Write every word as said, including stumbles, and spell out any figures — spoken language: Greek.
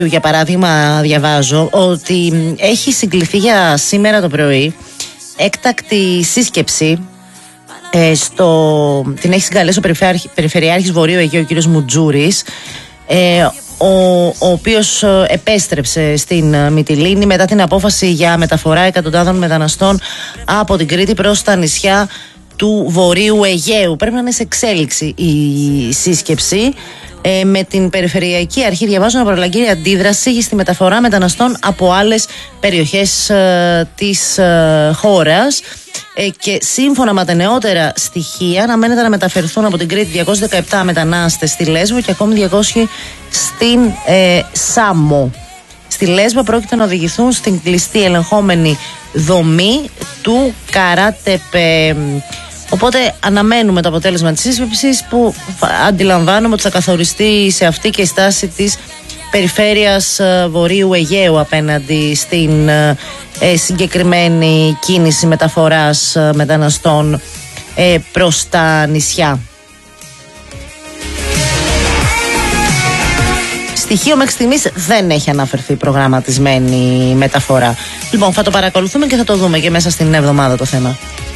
Για παράδειγμα, διαβάζω ότι έχει συγκληθεί για σήμερα το πρωί έκτακτη σύσκεψη ε, στο, την έχει συγκαλέσει ο Περιφερειάρχης Βορείου Αιγαίου, ο κύριος Μουτζούρης, ε, ο, ο οποίος επέστρεψε στην Μυτιλήνη μετά την απόφαση για μεταφορά εκατοντάδων μεταναστών από την Κρήτη προς τα νησιά του Βορείου Αιγαίου. Πρέπει να είναι σε εξέλιξη η σύσκεψη. Ε, με την Περιφερειακή Αρχή, διαβάζω, να προλαγγείλει αντίδραση στη μεταφορά μεταναστών από άλλες περιοχές ε, της ε, χώρας. Ε, και σύμφωνα με τα νεότερα στοιχεία, αναμένεται να μεταφερθούν από την Κρήτη διακόσιοι δεκαεπτά μετανάστες στη Λέσβο και ακόμη διακόσιοι στην ε, Σάμο. Στη Λέσβο πρόκειται να οδηγηθούν στην κλειστή ελεγχόμενη δομή του Καράτεπε. Οπότε αναμένουμε το αποτέλεσμα της σύσκεψης, που αντιλαμβάνομαι ότι θα καθοριστεί σε αυτή και η στάση της Περιφέρειας Βορείου Αιγαίου απέναντι στην ε, συγκεκριμένη κίνηση μεταφοράς μεταναστών ε, προς τα νησιά. Στοιχείο μέχρι στιγμής δεν έχει αναφερθεί προγραμματισμένη μεταφορά. Λοιπόν, θα το παρακολουθούμε και θα το δούμε και μέσα στην εβδομάδα το θέμα.